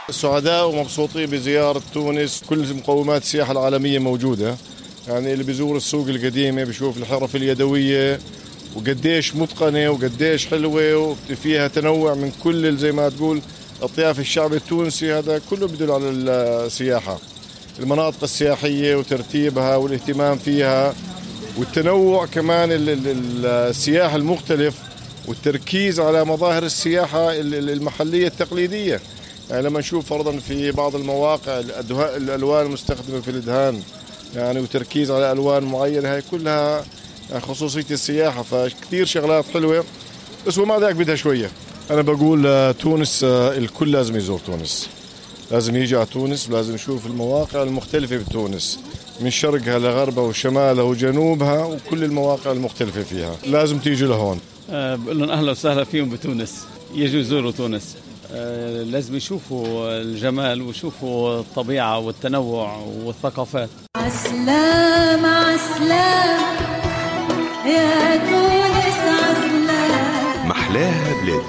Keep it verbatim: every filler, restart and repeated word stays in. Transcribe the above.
سعداء ومبسوطين بزيارة تونس. كل مقومات السياحة العالمية موجودة، يعني اللي بيزور السوق القديمة بيشوف الحرف اليدوية وقديش متقنة وقديش حلوة وفيها تنوع من كل زي ما تقول أطياف الشعب التونسي. هذا كله بيدل على السياحة، المناطق السياحية وترتيبها والاهتمام فيها والتنوع كمان السياحة المختلف والتركيز على مظاهر السياحة المحلية التقليدية. يعني لما نشوف فرضا في بعض المواقع الألوان المستخدمة في الإدهان يعني وتركيز على ألوان معينة، هاي كلها خصوصية السياحة. فكثير شغلات حلوة، بس ومع ذلك بدها شوية. أنا بقول تونس الكل لازم يزور تونس، لازم يجي على تونس ولازم يشوف المواقع المختلفة بتونس من شرقها لغربها وشمالها وجنوبها وكل المواقع المختلفة فيها. لازم تيجوا لهون. أه بقول لهم أهلا وسهلا فيهم بتونس، يجوا يزوروا تونس. أه لازم يشوفوا الجمال ويشوفوا الطبيعة والتنوع والثقافات. عسلام عسلام يا تونس عسلام، محلاها بلادي.